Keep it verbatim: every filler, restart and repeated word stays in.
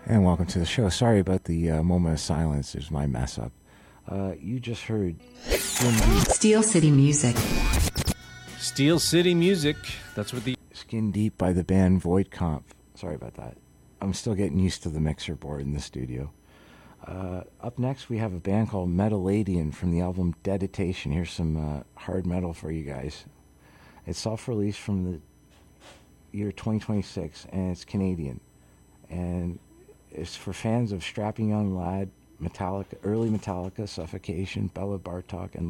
And welcome to the show. Sorry about the uh, moment of silence. There's my mess up. Uh, you just heard Skin Deep. Steel City Music. Steel City Music. That's what the... Skin Deep by the band Void Comp. Sorry about that. I'm still getting used to the mixer board in the studio. Uh, up next, we have a band called Metaladian from the album Deditation. Here's some uh, hard metal for you guys. It's self-released from the year twenty twenty-six, and it's Canadian. And it's for fans of Strapping Young Lad, Metallica, early Metallica, Suffocation, Bella Bartok, and